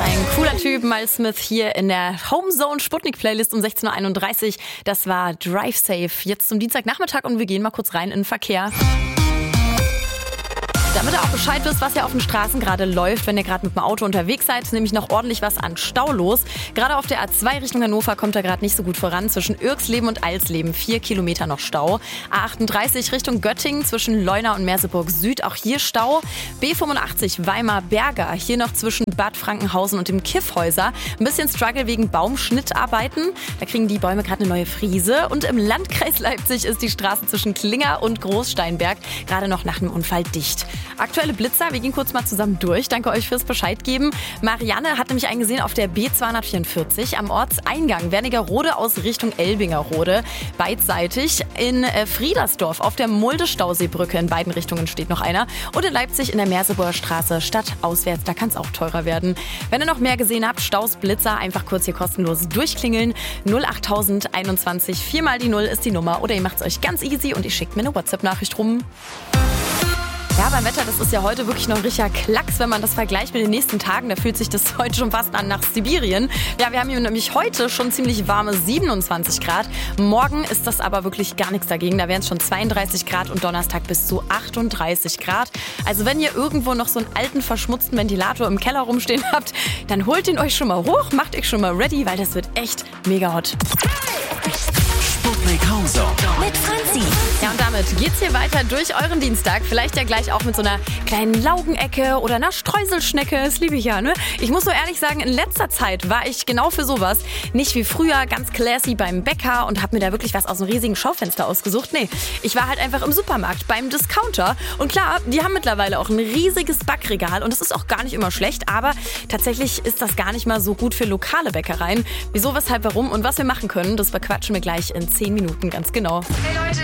Ein cooler Typ, Miles Smith, hier in der Homezone Sputnik Playlist um 16.31 Uhr. Das war Drive Safe. Jetzt zum Dienstagnachmittag und wir gehen mal kurz rein in den Verkehr. Damit ihr auch Bescheid wisst, was ja auf den Straßen gerade läuft, wenn ihr gerade mit dem Auto unterwegs seid, nämlich noch ordentlich was an Stau los. Gerade auf der A2 Richtung Hannover kommt da gerade nicht so gut voran. Zwischen Irxleben und Alsleben 4 Kilometer noch Stau. A38 Richtung Göttingen zwischen Leuna und Merseburg Süd, auch hier Stau. B85 Weimar-Berger, hier noch zwischen Bad Frankenhausen und dem Kiffhäuser. Ein bisschen Struggle wegen Baumschnittarbeiten. Da kriegen die Bäume gerade eine neue Friese. Und im Landkreis Leipzig ist die Straße zwischen Klinger und Großsteinberg gerade noch nach einem Unfall dicht. Aktuelle Blitzer, wir gehen kurz mal zusammen durch. Danke euch fürs Bescheid geben. Marianne hat nämlich einen gesehen auf der B244 am Ortseingang Wernigerode aus Richtung Elbingerode. Beidseitig in Friedersdorf auf der Mulde-Stauseebrücke in beiden Richtungen steht noch einer. Und in Leipzig in der Merseburger Straße stadtauswärts, da kann es auch teurer werden. Wenn ihr noch mehr gesehen habt, Staus, Blitzer, einfach kurz hier kostenlos durchklingeln. 08021 4 mal die 0 ist die Nummer. Oder ihr macht es euch ganz easy und ihr schickt mir eine WhatsApp-Nachricht rum. Ja, beim Wetter, das ist ja heute wirklich noch ein richtiger Klacks, wenn man das vergleicht mit den nächsten Tagen. Da fühlt sich das heute schon fast an nach Sibirien. Ja, wir haben hier nämlich heute schon ziemlich warme 27 Grad. Morgen ist das aber wirklich gar nichts dagegen. Da wären es schon 32 Grad und Donnerstag bis zu 38 Grad. Also wenn ihr irgendwo noch so einen alten, verschmutzten Ventilator im Keller rumstehen habt, dann holt ihn euch schon mal hoch, macht euch schon mal ready, weil das wird echt mega hot. Sputnik Homezone mit Franzi. Ja, und damit geht's hier weiter durch euren Dienstag. Vielleicht ja gleich auch mit so einer kleinen Laugenecke oder einer Streuselschnecke. Das liebe ich ja, ne? Ich muss so ehrlich sagen, in letzter Zeit war ich genau für sowas. Nicht wie früher, ganz classy beim Bäcker und habe mir da wirklich was aus einem riesigen Schaufenster ausgesucht. Nee, ich war halt einfach im Supermarkt, beim Discounter. Und klar, die haben mittlerweile auch ein riesiges Backregal und das ist auch gar nicht immer schlecht. Aber tatsächlich ist das gar nicht mal so gut für lokale Bäckereien. Wieso, weshalb, warum und was wir machen können, das bequatschen wir gleich in 10 Minuten ganz genau. Hey Leute.